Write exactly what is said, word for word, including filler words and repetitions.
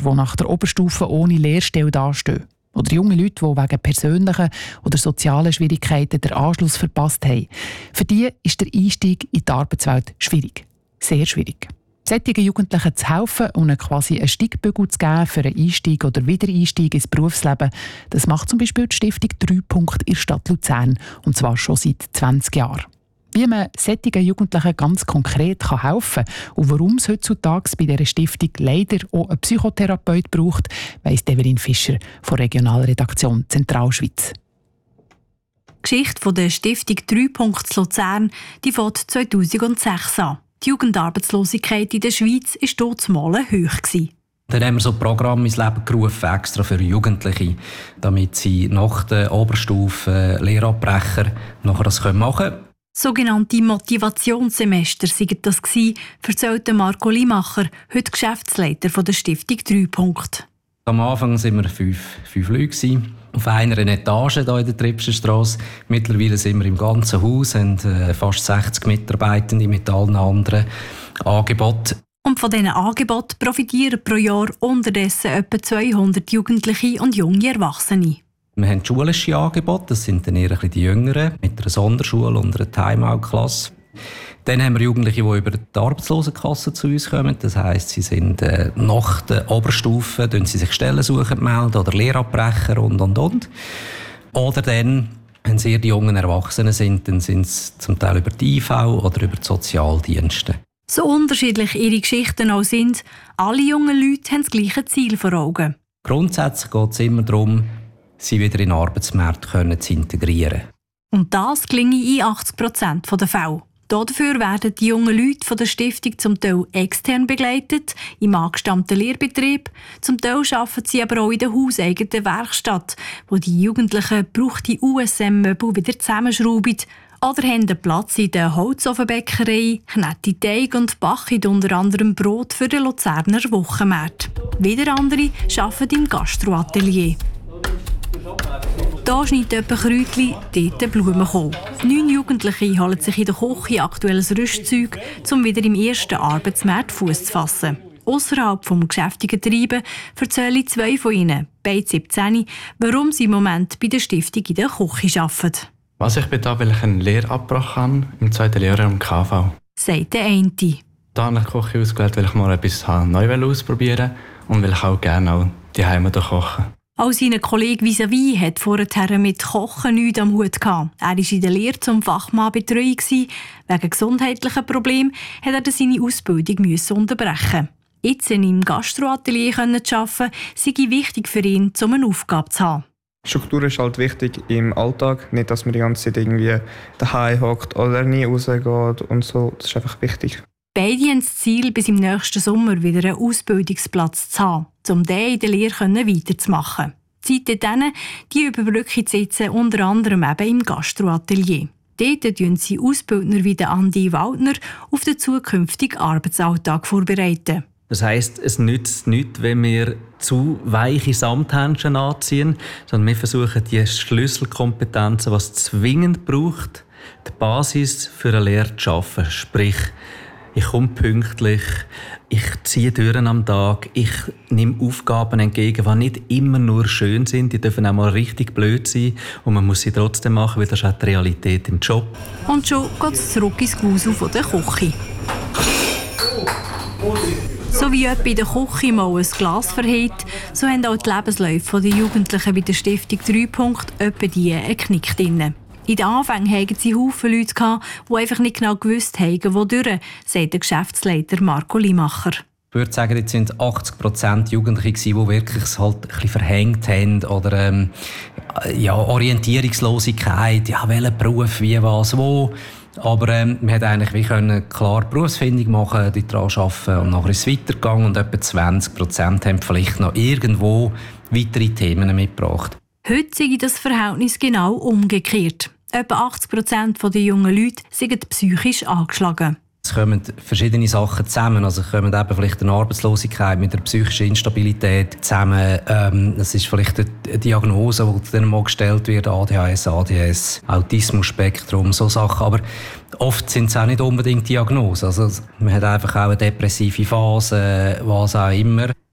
die nach der Oberstufe ohne Lehrstelle dastehen. Oder junge Leute, die wegen persönlichen oder sozialen Schwierigkeiten den Anschluss verpasst haben. Für die ist der Einstieg in die Arbeitswelt schwierig. Sehr schwierig. Solchen Jugendlichen zu helfen und ihnen quasi einen Steigbügel zu geben für einen Einstieg oder Wiedereinstieg ins Berufsleben, das macht zum Beispiel die Stiftung drei Punkt in der Stadt Luzern, und zwar schon seit zwanzig Jahren. Wie man solchen Jugendlichen ganz konkret helfen kann und warum es heutzutage bei dieser Stiftung leider auch einen Psychotherapeut braucht, weiss Evelyn Fischer von Regionalredaktion Zentralschweiz. Die Geschichte der Stiftung drei Punkt Luzern die fängt zweitausendsechs an. Die Jugendarbeitslosigkeit in der Schweiz war damals hoch. Dann haben wir so ein Programm ins Leben gerufen, extra für Jugendliche, damit sie nach der Oberstufe Lehrabbrecher nachher das machen können. Sogenannte Motivationssemester waren das, erzählte Marco Limacher, heute Geschäftsleiter der Stiftung drei Punkt. Am Anfang waren wir fünf, fünf Leute auf einer Etage hier in der Tripsenstrasse. Mittlerweile sind wir im ganzen Haus, haben fast sechzig Mitarbeitende mit allen anderen Angeboten. Und von diesen Angeboten profitieren pro Jahr unterdessen etwa zweihundert Jugendliche und junge Erwachsene. Wir haben schulische Angebote, das sind dann eher ein bisschen die Jüngeren, mit einer Sonderschule und einer Timeout-Klasse. Dann haben wir Jugendliche, die über die Arbeitslosenkasse zu uns kommen. Das heisst, sie sind äh, nach der Oberstufe, melden sie sich Stellensucher melden oder Lehrabbrecher und, und, und. Oder dann, wenn sie die jungen Erwachsenen sind, dann sind es zum Teil über die I V oder über die Sozialdienste. So unterschiedlich ihre Geschichten auch sind, alle jungen Leute haben das gleiche Ziel vor Augen. Grundsätzlich geht es immer darum, sie wieder in den Arbeitsmarkt können zu integrieren. Und das gelingt in achtzig Prozent der Fälle. Dafür werden die jungen Leute von der Stiftung zum Teil extern begleitet, im angestammten Lehrbetrieb. Zum Teil arbeiten sie aber auch in der hauseigenen Werkstatt, wo die Jugendlichen gebrauchte U S M-Möbel wieder zusammenschrauben. Oder haben einen Platz in der Holzofenbäckerei, kneten Teig und backen unter anderem Brot für den Luzerner Wochenmarkt. Wieder andere arbeiten im Gastroatelier. Hier schneidet jemand Kräutchen, dort Blumenkohl. Neun Jugendliche holen sich in der Küche aktuelles Rüstzeug, um wieder im ersten Arbeitsmarkt Fuß zu fassen. Ausserhalb des geschäftigen Treiben erzählen zwei von ihnen, beide siebzehn, warum sie im Moment bei der Stiftung in der Küche arbeiten. Also ich bin da, weil ich einen Lehrabbruch habe, im zweiten Lehrjahr im K V. Sagt der eine. Da habe ich die Küche ausgewählt, weil ich mal etwas neu ausprobieren will und weil ich auch gerne auch die Heime kochen. Auch sein Kollege vis-à-vis hat vorher mit Kochen nichts am Hut gehabt. Er war in der Lehre zum Fachmann Betreuung. Wegen gesundheitlichen Problemen musste er seine Ausbildung unterbrechen. Jetzt in einem Gastroatelier zu arbeiten, sei wichtig für ihn, um eine Aufgabe zu haben. Struktur ist halt wichtig im Alltag. Nicht, dass man die ganze Zeit irgendwie daheim hockt oder nie rausgeht und so. Das ist einfach wichtig. Beide haben das Ziel, bis im nächsten Sommer wieder einen Ausbildungsplatz zu haben, um den in der Lehre weiterzumachen. Die Zeit denen, die überbrücken sie jetzt unter anderem eben im Gastroatelier. Dort vorbereiten sie Ausbildner wie Andi Waldner auf den zukünftigen Arbeitsalltag vorbereiten. Das heisst, es nützt nichts, wenn wir zu weiche Samthändchen anziehen, sondern wir versuchen, die Schlüsselkompetenzen, die es zwingend braucht, die Basis für eine Lehre zu schaffen. Sprich, ich komme pünktlich, ich ziehe Türen am Tag, ich nehme Aufgaben entgegen, die nicht immer nur schön sind, die dürfen auch mal richtig blöd sein und man muss sie trotzdem machen, weil das ist auch die Realität im Job. Und schon geht es zurück ins Gewusel von der Küche. So wie jemand in der Küche mal ein Glas verhält, so haben auch die Lebensläufe der Jugendlichen bei der Stiftung drei Punkt etwa die einen Knick drin. In den Anfängen hatten sie Haufen Leute, die einfach nicht genau gewusst haben, wodurch, sagt der Geschäftsleiter Marco Limacher. Ich würde sagen, jetzt sind achtzig Prozent Jugendliche, die wirklich es halt ein bisschen verhängt haben oder ähm, ja, Orientierungslosigkeit, ja, welchen Beruf, wie, was, wo. Aber ähm, wir konnten eigentlich wie können klar Berufsfindung machen, die daran arbeiten und nachher ist es weitergegangen und etwa zwanzig Prozent haben vielleicht noch irgendwo weitere Themen mitgebracht. Heute sei das Verhältnis genau umgekehrt. Etwa achtzig Prozent der jungen Leute sind psychisch angeschlagen. Es kommen verschiedene Sachen zusammen. Also kommen eben vielleicht eine Arbeitslosigkeit mit der psychischen Instabilität zusammen. Ähm, das ist vielleicht eine Diagnose, die dann mal gestellt wird, A D H S, A D S, Autismus-Spektrum, so Sachen. Aber oft sind es auch nicht unbedingt Diagnosen. Also man hat einfach auch eine depressive Phase, was auch immer.